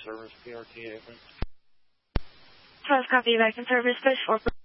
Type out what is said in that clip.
Service, PRT, 12 copy, back in service, push 4.